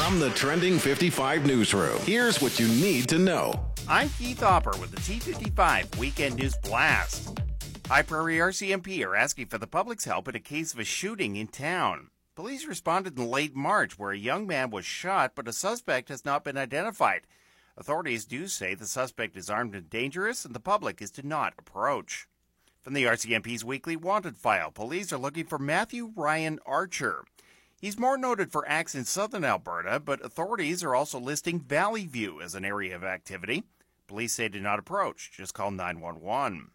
From the Trending 55 newsroom, here's what you need to know. I'm Keith Hopper with the T55 Weekend News Blast. High Prairie RCMP are asking for the public's help in a case of a shooting in town. Police responded in late March where a young man was shot, but a suspect has not been identified. Authorities do say the suspect is armed and dangerous, and the public is to not approach. From the RCMP's weekly wanted file, police are looking for Matthew Ryan Archer. He's more noted for acts in southern Alberta, but authorities are also listing Valley View as an area of activity. Police say do not approach, just call 911.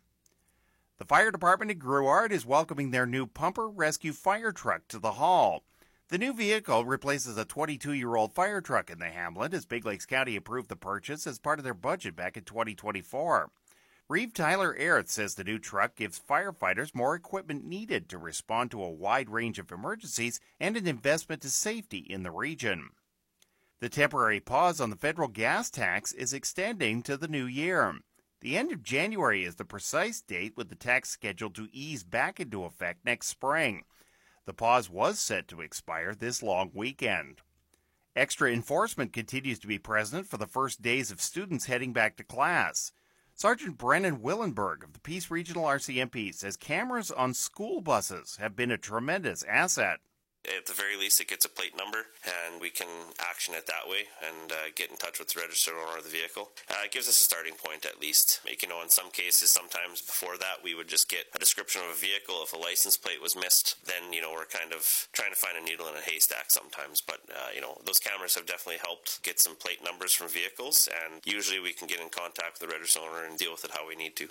The fire department in Grouard is welcoming their new Pumper Rescue fire truck to the hall. The new vehicle replaces a 22-year-old fire truck in the hamlet, as Big Lakes County approved the purchase as part of their budget back in 2024. Reeve Tyler Airth says the new truck gives firefighters more equipment needed to respond to a wide range of emergencies and an investment to safety in the region. The temporary pause on the federal gas tax is extending to the new year. The end of January is the precise date with the tax scheduled to ease back into effect next spring. The pause was set to expire this long weekend. Extra enforcement continues to be present for the first days of students heading back to class. Sergeant Brennan Willenberg of the Peace Regional RCMP says cameras on school buses have been a tremendous asset. At the very least, it gets a plate number, and we can action it that way and get in touch with the registered owner of the vehicle. It gives us a starting point, at least. In some cases, sometimes before that, we would just get a description of a vehicle. If a license plate was missed, then, we're kind of trying to find a needle in a haystack sometimes. But, those cameras have definitely helped get some plate numbers from vehicles, and usually we can get in contact with the registered owner and deal with it how we need to.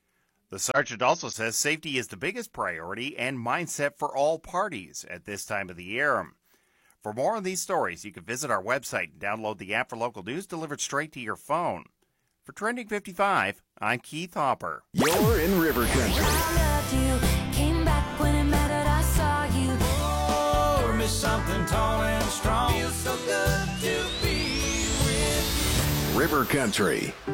The sergeant also says safety is the biggest priority and mindset for all parties at this time of the year. For more on these stories, you can visit our website and download the app for local news delivered straight to your phone. For Trending 55, I'm Keith Hopper. You're in River Country. I loved you, came back when it mattered, I saw you. Oh, miss something tall and strong. Feels so good to be with you. River Country.